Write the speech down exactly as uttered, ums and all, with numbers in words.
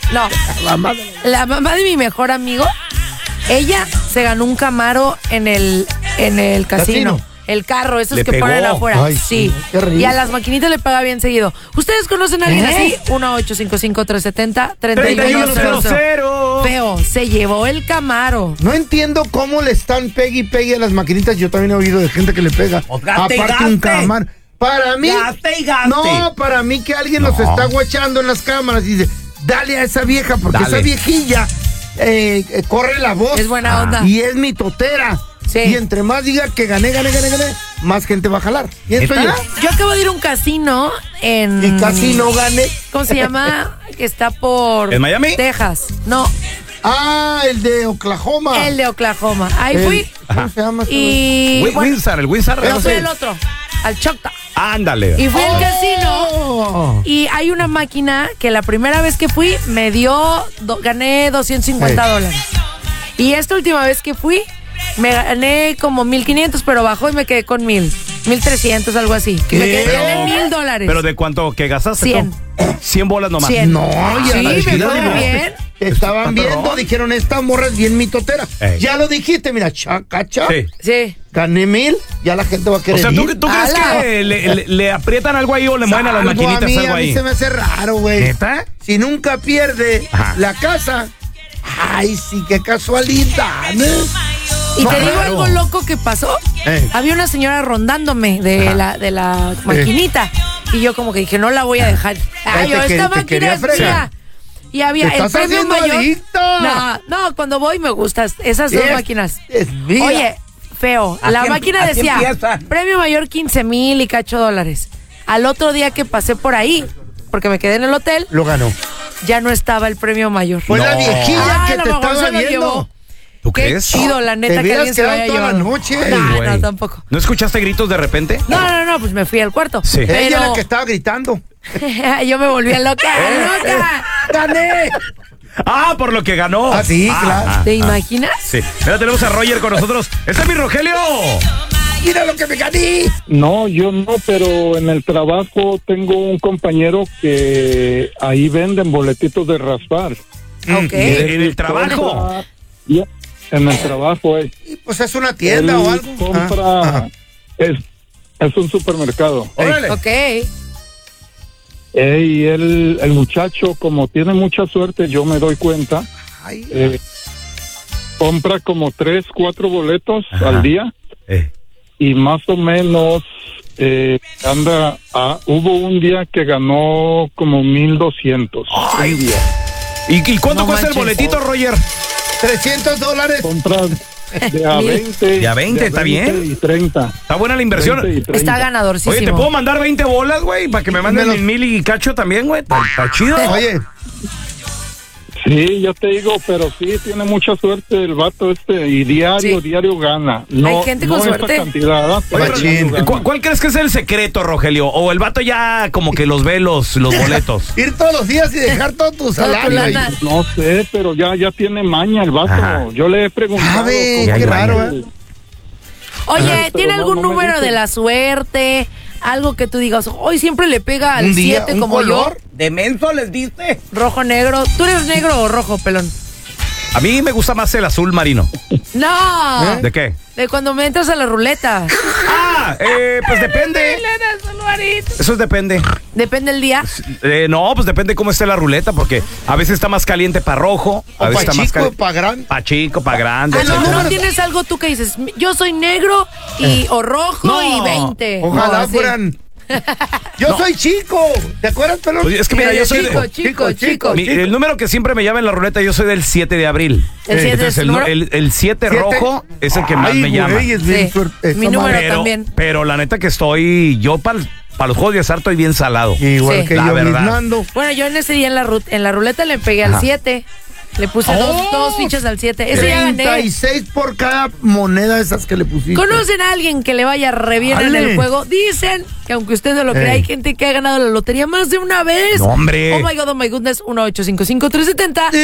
No. La mamá de... La mamá de mi mejor amigo, ella se ganó un Camaro en el, en el casino. ¿Casino? El carro, esos ¿Le que pegó? ponen afuera. Ay, sí. Qué rico. Y a las maquinitas le paga bien seguido. ¿Ustedes conocen a alguien ¿Eh? así? uno ocho cinco cinco, tres siete cero, tres treinta uno y cero uno cero. cero. Feo, se llevó el Camaro. No entiendo cómo le están pegue y pegue a las maquinitas. Yo también he oído de gente que le pega. Pues gaste y Aparte un gaste. Camaro. Para mí. Gaste y gaste. No, para mí que alguien No. los está guachando en las cámaras y dice, dale a esa vieja, porque Dale. esa viejilla eh, eh, corre la voz. Es buena onda. Y es mi totera. Sí. Y entre más diga que gané, gané, gané, gané, más gente va a jalar. Y esto ¿Está? ya. Yo acabo de ir a un casino en... Y casi no gané. ¿Cómo se llama? Que está por... ¿En Miami? Texas. No, Ah, el de Oklahoma. el de Oklahoma. Ahí El- fui ¿Cómo se llama? ese y... Wi- bueno, Windsor, el Windsor. no no fui sé. al otro, al Choctaw. Ándale. Y fui al güey? casino. Oh. Y hay una máquina que la primera vez que fui me dio, do- gané doscientos cincuenta Hey. dólares. Y esta última vez que fui, me gané como mil quinientos, pero bajó y me quedé con mil. mil trescientos, algo así. Que me ¿Qué? quedé Pero- en mil dólares. ¿Pero de cuánto que gastaste? Cien. tú? cien bolas nomás. cien. No, ya Sí, la me dijiste, fue ¿no? bien. Estaban Está viendo, perrón. dijeron, esta morra es bien mitotera. Ey. Ya lo dijiste, mira, chacacha. Sí. Sí. Gané mil, ya la gente va a O querer sea, ¿tú, ir. tú crees ¡Hala! que le, le- le aprietan algo ahí o le mueven a las Algo maquinitas a mí, algo a mí ahí? se me hace raro, güey. ¿Neta? Si nunca pierde Ajá. la casa, ay, sí, qué casualidad, ¿no? Y No, te digo claro. algo loco que pasó. Ey. Había una señora rondándome de la, de la maquinita. Y yo como que dije, no la voy a dejar. Ay, yo, te que- esta te máquina quería es fregar. mía. Y había Te el estás premio haciendo mayor. adicto. No, no, cuando voy me gustan esas dos Es- máquinas. es mía. Oye, feo. Así La em- máquina así decía, empiezan. premio mayor quince mil y cacho dólares. Al otro día que pasé por ahí, porque me quedé en el hotel, Lo ganó. ya no estaba el premio mayor. Fue la No. viejilla Ah, que a lo te mejor estaba se lo viendo. llevó. ¿Tú Qué crees? chido, la neta, Te que hubieras alguien se lo quedado haya toda la llevado. noche. No, Güey. no, tampoco. ¿No escuchaste gritos de repente? No, no, no, pues me fui al cuarto. Sí. Ella Pero la que estaba gritando. yo me volví loca, Eh, loca. ¡Gané! Ah, por lo que ganó. Ah, sí, claro. ¿Te imaginas? Sí. Mira, tenemos a Roger con nosotros. ¡Este es mi Rogelio! ¡Mira lo que me gané! No, yo no, pero en el trabajo tengo un compañero que ahí venden boletitos de raspar. Ok. En el trabajo. Compra- ya, en el trabajo, eh. Y pues es una tienda Él o algo. compra, Ah, ajá. es, es un supermercado. Órale. Ok. Eh, y él, el muchacho, como tiene mucha suerte, yo me doy cuenta, Ay, eh, compra como tres, cuatro boletos Ajá. al día Eh. y más o menos eh, anda, a, hubo un día que ganó como mil doscientos. Ay, un día. ¿Y, y cuánto No cuesta manches. el boletito, Roger? trescientos dólares. Compra de a Mil. veinte. De a veinte, está bien. Y treinta. Está buena la inversión. veinte y treinta. Está ganadorcísimo. Oye, ¿te puedo mandar veinte bolas, güey? Para que me manden Me lo- mil, mil y cacho también, güey. Está, está chido. Oye, Sí, yo te digo, pero sí, tiene mucha suerte el vato este y diario, Sí. diario gana. No, Hay gente con no suerte. esa cantidad, pero Machín. diario gana. ¿Cu- ¿Cuál crees que es el secreto, Rogelio? ¿O el vato ya como que los ve los, los boletos? ir todos los días y dejar todo tu Toda tu salario. lana. ahí. No sé, pero ya, ya tiene maña el vato. Ajá. Yo le he preguntado. Sabe, cómo qué que- raro, ¿eh? Oye, Ajá. ¿tiene Pero no, algún no me número dice. de la suerte? Algo que tú digas, hoy siempre le pega al Un día, siete un como color. ¿De menso les diste? yo. Rojo, negro. ¿Tú eres negro o rojo, pelón? A mí me gusta más el azul marino. No. ¿Eh? ¿De qué? De cuando me entras a la ruleta. Ah, eh, pues depende. Eso es depende. Depende el día. Eh, no, pues depende cómo esté la ruleta, porque a veces está más caliente para rojo, a O veces pa' está más chico, caliente pa' grande. para chico, para grande. Ah, no, etcétera. no tienes algo tú que dices, yo soy negro y o rojo No. y veinte. No, Ojalá así. fueran. Yo No. soy chico. ¿Te acuerdas, pelón? Pues es que mira, yo soy de- chico, chico, chico. Mi- el número que siempre me llama en la ruleta, yo soy del siete de abril. El siete Entonces, es el, tu nu- número. el, el siete Siete. rojo es el que más Ay, me llama. güey, es bien Sí. suerte- Mi esa número madre. Pero, también. pero la neta que estoy, yo para los juegos de azar estoy bien salado. Igual Sí. que La yo, verdad. Nando. Bueno, yo en ese día en la, ru- en la ruleta le pegué al Ajá. siete. Le puse Oh. dos, dos fichas al siete. Ese ya treinta gané. y seis por cada moneda de esas que le pusiste. ¿Conocen a alguien que le vaya re bien en Ale. el juego? Dicen que aunque usted no lo crea, Ey. hay gente que ha ganado la lotería más de una vez. No, hombre. Oh my God, oh my goodness. uno ocho cinco cinco tres siete cero